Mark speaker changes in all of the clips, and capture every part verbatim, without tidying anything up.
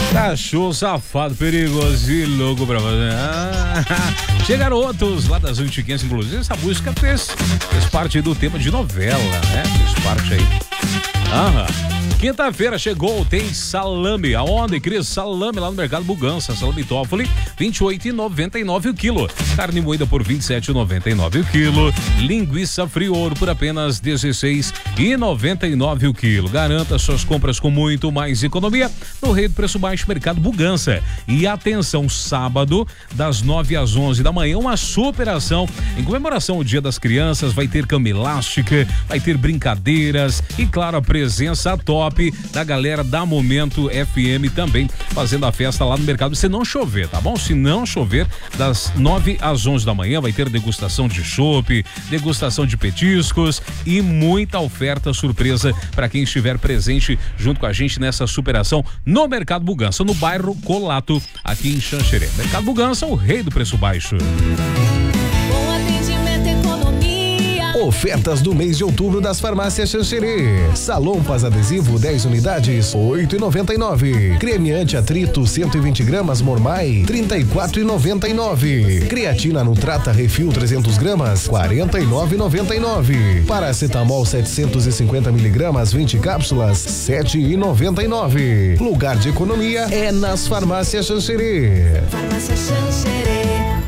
Speaker 1: Cachorro safado, perigoso e louco pra você. Ah, chegaram outros lá das antiguinhas, inclusive essa música fez, fez parte do tema de novela, né? Fez parte aí. Aham. Quinta-feira chegou, tem salame. Aonde, Cris? Salame lá no Mercado Bugança. Salame Toffoli, vinte e oito reais e noventa e nove centavos o quilo. Carne moída por vinte e sete reais e noventa e nove centavos o quilo. Linguiça Frior por apenas dezesseis reais e noventa e nove centavos o quilo. Garanta suas compras com muito mais economia no Rei do Preço Baixo Mercado Bugança. E atenção, sábado, das nove às onze da manhã, uma super ação em comemoração ao Dia das Crianças. Vai ter cama elástica, vai ter brincadeiras e, claro, a presença top da galera da Momento F M também fazendo a festa lá no mercado. Se não chover, tá bom? Se não chover, das nove às onze da manhã vai ter degustação de chopp, degustação de petiscos e muita oferta surpresa para quem estiver presente junto com a gente nessa superação no Mercado Bugança, no bairro Colato, aqui em Xanxerê. Mercado Bugança, o rei do preço baixo.
Speaker 2: Bom atendimento, economia.
Speaker 3: Ofertas do mês de outubro das farmácias Xanxerê. Salompas adesivo dez unidades, oito reais e noventa e nove centavos. Creme anti-atrito cento e vinte gramas Mormai, trinta e quatro reais e noventa e nove centavos. Creatina Nutrata Refil trezentos gramas, quarenta e nove reais e noventa e nove centavos. Paracetamol setecentos e cinquenta miligramas, vinte cápsulas, sete reais e noventa e nove centavos. Lugar de economia é nas farmácias Xanxerê.
Speaker 2: Farmácia Xanxerê.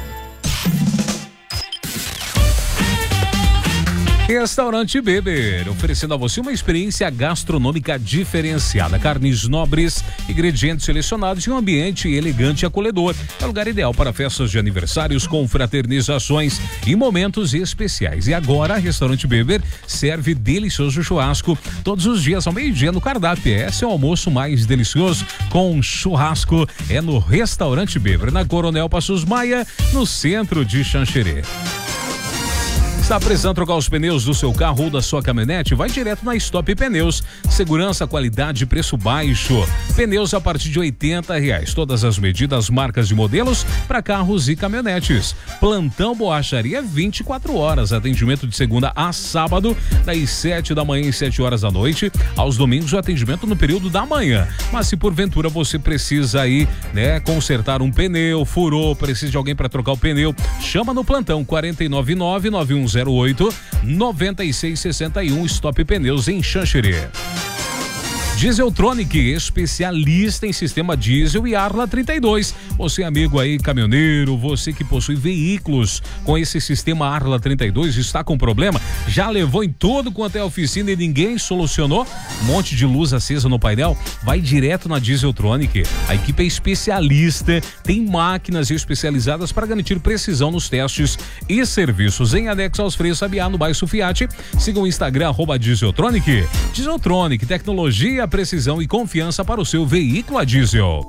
Speaker 1: Restaurante Beber, oferecendo a você uma experiência gastronômica diferenciada. Carnes nobres, ingredientes selecionados e um ambiente elegante e acolhedor. É o lugar ideal para festas de aniversários, confraternizações e momentos especiais. E agora, Restaurante Beber serve delicioso churrasco todos os dias ao meio-dia no cardápio. Esse é o almoço mais delicioso com churrasco. É no Restaurante Beber, na Coronel Passos Maia, no centro de Xanxerê. Está precisando trocar os pneus do seu carro ou da sua caminhonete? Vai direto na Stop Pneus. Segurança, qualidade, preço baixo. Pneus a partir de oitenta reais. Todas as medidas, marcas e modelos para carros e caminhonetes. Plantão Borracharia vinte e quatro horas. Atendimento de segunda a sábado, das sete da manhã e sete horas da noite. Aos domingos, o atendimento no período da manhã. Mas se porventura você precisa aí, né, consertar um pneu, furou, precisa de alguém para trocar o pneu, chama no plantão quatro nove nove, nove um zero oito, nove seis seis um. Stop Pneus em Xanxerê. Dieseltronic, especialista em sistema diesel e Arla trinta e dois. Você, amigo aí, caminhoneiro, você que possui veículos com esse sistema Arla trinta e dois, está com problema? Já levou em todo quanto é oficina e ninguém solucionou? Um monte de luz acesa no painel? Vai direto na Dieseltronic. A equipe é especialista, tem máquinas especializadas para garantir precisão nos testes e serviços. Em anexo aos freios Sabiá, no bairro Fiat. Siga o Instagram, arroba Dieseltronic. Dieseltronic, tecnologia, precisão e confiança para o seu veículo a diesel.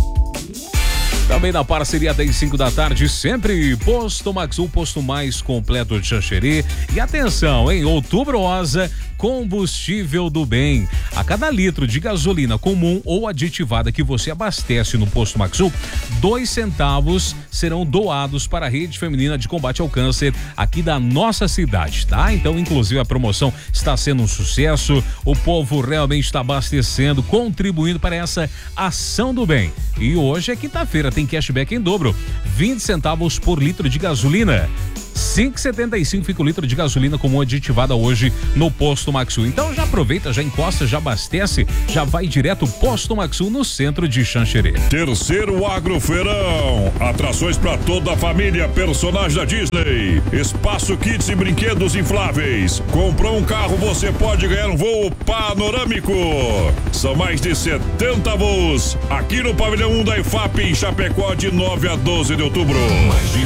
Speaker 1: Também na parceria das cinco da tarde, sempre Posto Max, o posto mais completo de Xanxerê. E atenção, em Outubro Rosa, combustível do bem. A cada litro de gasolina comum ou aditivada que você abastece no Posto Maxu, dois centavos serão doados para a Rede Feminina de Combate ao Câncer aqui da nossa cidade, tá? Então, inclusive, a promoção está sendo um sucesso. O povo realmente está abastecendo, contribuindo para essa ação do bem. E hoje é quinta-feira, tem cashback em dobro, vinte centavos por litro de gasolina. cinco reais e setenta e cinco fica o litro de gasolina comum aditivada hoje no Posto Maxu. Então já aproveita, já encosta, já abastece, já vai direto Posto Maxu no centro de Xanxerê.
Speaker 4: Terceiro Agrofeirão, atrações para toda a família, personagens da Disney, espaço kids e brinquedos infláveis. Comprou um carro, você pode ganhar um voo panorâmico. São mais de setenta voos aqui no pavilhão um da I F A P em Chapecó, de nove a doze de outubro.
Speaker 1: Mais de